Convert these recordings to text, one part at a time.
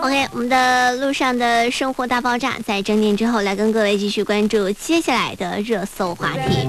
OK， 我们的路上的生活大爆炸，在整点之后来跟各位继续关注接下来的热搜话题。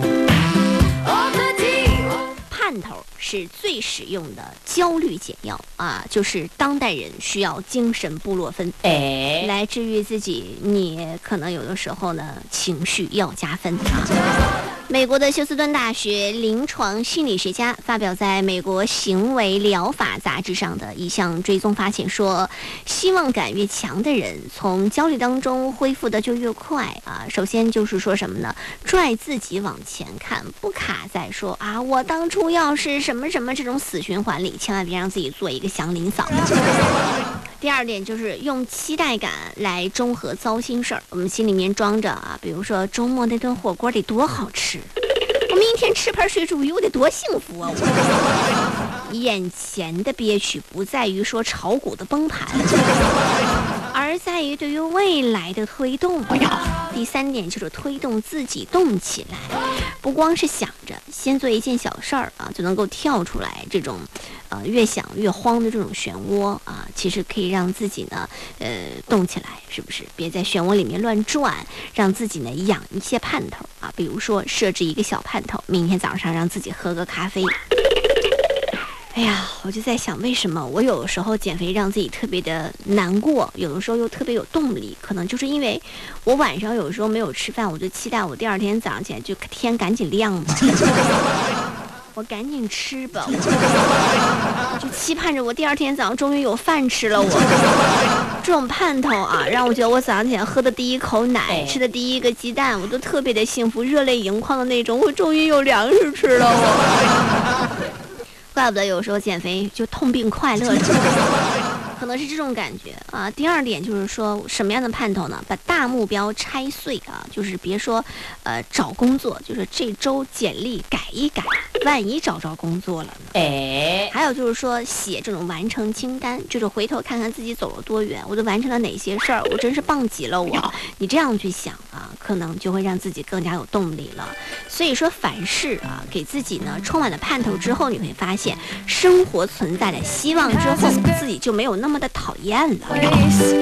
盼头是最实用的焦虑解药啊，就是当代人需要精神布洛芬，来治愈自己。你可能有的时候呢，情绪要加分啊。美国的休斯顿大学临床心理学家发表在美国行为疗法杂志上的一项追踪发现说，希望感越强的人从焦虑当中恢复的就越快啊。首先就是说什么呢？拽自己往前看，不卡在说啊我当初要是什么什么这种死循环里，千万别让自己做一个祥林嫂。第二点就是用期待感来中和糟心事儿，我们心里面装着啊，比如说周末那顿火锅得多好吃，我明天吃盘水煮鱼我得多幸福啊！眼前的憋屈不在于说炒股的崩盘，而在于对于未来的推动。第三点就是推动自己动起来，不光是想着先做一件小事儿啊，就能够跳出来这种越想越慌的这种漩涡啊，其实可以让自己呢动起来，是不是？别在漩涡里面乱转，让自己呢养一些盼头啊，比如说设置一个小盼头，明天早上让自己喝个咖啡。哎呀，我就在想，为什么我有的时候减肥让自己特别的难过，有的时候又特别有动力？可能就是因为我晚上有时候没有吃饭，我就期待我第二天早上起来就天赶紧亮吧，我赶紧吃吧，就期盼着我第二天早上终于有饭吃了。我这种盼头啊，让我觉得我早上起来喝的第一口奶，吃的第一个鸡蛋，我都特别的幸福，热泪盈眶的那种。我终于有粮食吃了，我。怪不得有时候减肥就痛并快乐着，可能是这种感觉啊。第二点就是说什么样的盼头呢？把大目标拆碎啊，就是别说找工作，就是这周简历改一改，万一找着工作了呢？还有就是说写这种完成清单，就是回头看看自己走了多远，我都完成了哪些事儿，我真是棒极了我。你这样去想啊，可能就会让自己更加有动力了。所以说凡事啊，给自己呢充满了盼头之后，你会发现生活存在了希望之后，自己就没有那么的讨厌了。